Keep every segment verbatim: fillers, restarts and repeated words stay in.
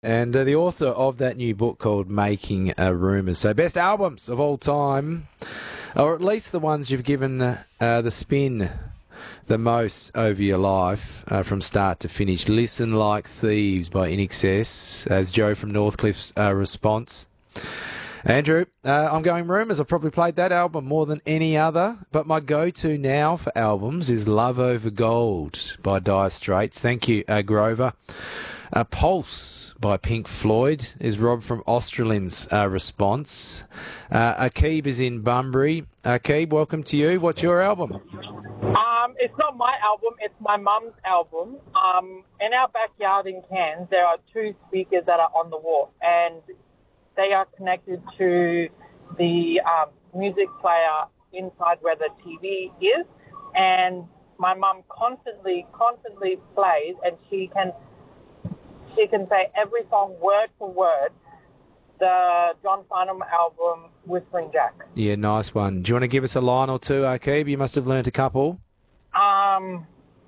and uh, the author of that new book called Making uh, Rumours. So best albums of all time, or at least the ones you've given uh, uh, the spin the most over your life uh, from start to finish. Listen Like Thieves by I N X S, as Joe from Northcliffe's uh, response. Andrew, uh, I'm going Rumours. I've probably played that album more than any other, but my go-to now for albums is Love Over Gold by Dire Straits. Thank you, uh, Grover. Uh, Pulse by Pink Floyd is Rob from Australin's uh, response. Uh, Akib is in Bunbury. Akib, welcome to you. What's your album? Um, it's not my album, it's my mum's album. Um, in our backyard in Cairns, there are two speakers that are on the wall, and they are connected to the um, music player inside where the T V is. And my mum constantly, constantly plays, and she can she can say every song word for word. The John Farnham album, Whistling Jack. Yeah, nice one. Do you want to give us a line or two, Akib? You must have learnt a couple. Um.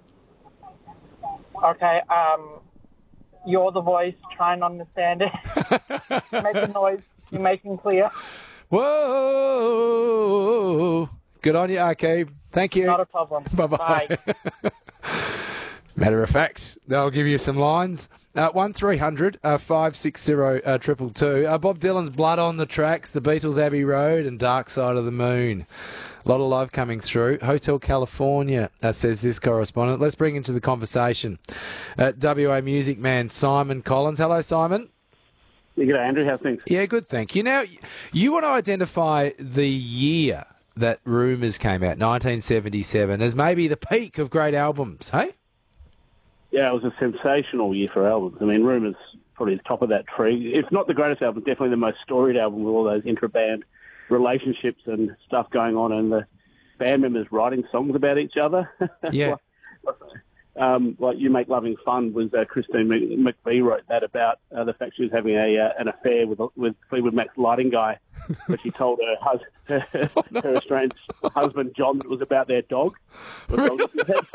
Okay. Um. You're the voice. Try and understand it. Make a noise. You're making clear. Whoa! Good on you, Akib. Thank you. Not a problem. Bye-bye. Bye. Matter of fact, they'll give you some lines. Uh, one three hundred five six zero triple two. Uh, Bob Dylan's Blood on the Tracks, The Beatles' Abbey Road, and Dark Side of the Moon. A lot of love coming through. Hotel California, uh, says this correspondent. Let's bring into the conversation uh, W A music man Simon Collins. Hello, Simon. Yeah, good day, Andrew. How's things? Yeah, good, thank you. Now, you want to identify the year that Rumours came out, nineteen seventy-seven, as maybe the peak of great albums, hey? Yeah, it was a sensational year for albums. I mean, Rumours probably the top of that tree. It's not the greatest album, definitely the most storied album with all those intra-band relationships and stuff going on, and the band members writing songs about each other. Yeah. um, like You Make Loving Fun was uh, Christine McVie wrote that about uh, the fact she was having a uh, an affair with with Fleetwood Mac's lighting guy, but she told her hus- her, oh, no. her estranged husband John that it was about their dog. Really?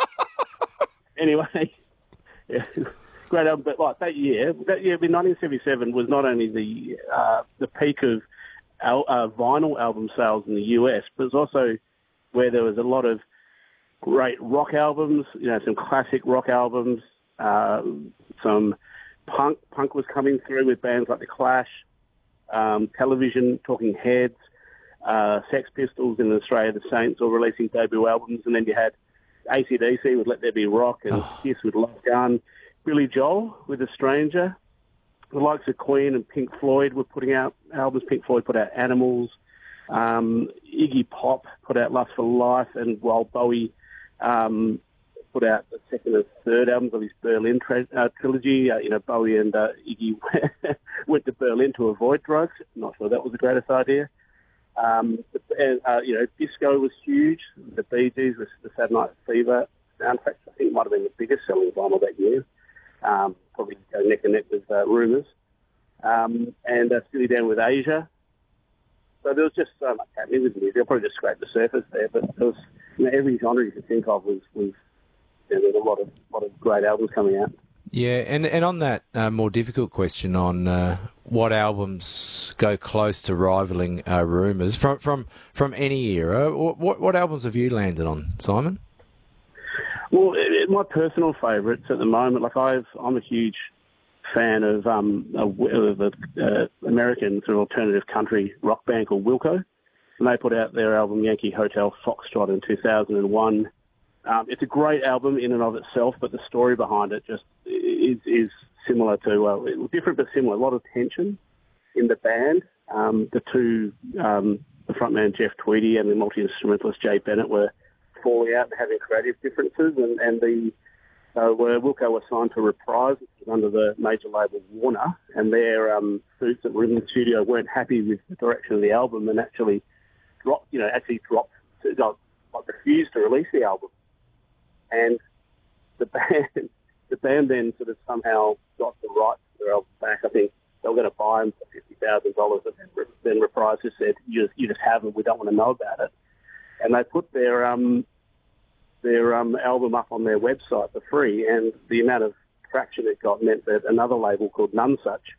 Anyway. Yeah, great album. But like that year, that year, nineteen seventy-seven was not only the uh, the peak of al- uh, vinyl album sales in the U S, but it was also where there was a lot of great rock albums. You know, some classic rock albums. Uh, some punk punk was coming through with bands like The Clash, um, Television, Talking Heads, uh, Sex Pistols in Australia, The Saints, all releasing debut albums, and then you had A C D C with Let There Be Rock, and oh. Kiss with Love Gun, Billy Joel with A Stranger. The likes of Queen and Pink Floyd were putting out albums. Pink Floyd put out Animals. Um, Iggy Pop put out Lust for Life, and while Bowie um, put out the second and third albums of his Berlin tra- uh, trilogy, uh, you know, Bowie and uh, Iggy went to Berlin to avoid drugs. Not sure that was the greatest idea. Um, uh, you know, disco was huge. The Bee Gees was the Saturday Night Fever soundtrack. I think it might have been the biggest selling vinyl that year. Um, probably go neck and neck with uh, Rumours. Um, and uh, Steely Dan with Asia. So there was just so much happening with music. I probably just scraped the surface there, but there was, you know, every genre you could think of was, was you know, there was a lot of lot of great albums coming out. Yeah, and, and on that uh, more difficult question on uh, what albums go close to rivaling uh, Rumours from from from any era, what what albums have you landed on, Simon? Well, it, it, my personal favourites at the moment, like I've, I'm a huge fan of um, a, of a uh, American sort of alternative country rock band called Wilco, and they put out their album Yankee Hotel Foxtrot in two thousand one. Um, it's a great album in and of itself, but the story behind it just is, is similar to, well, it was different but similar. A lot of tension in the band. Um, the two, um, the frontman Jeff Tweedy and the multi-instrumentalist Jay Bennett were falling out and having creative differences, and, and the so uh, Wilco was signed to Reprise, which was under the major label Warner, and their um, suits that were in the studio weren't happy with the direction of the album and actually dropped, you know, actually dropped, got, like, refused to release the album. And the band, the band then sort of somehow got the rights to their album back. I think they were going to buy them for fifty thousand dollars, and then, then Reprise just said, "You just, you just have them. We don't want to know about it." And they put their um their um album up on their website for free, and the amount of traction it got meant that another label called None Such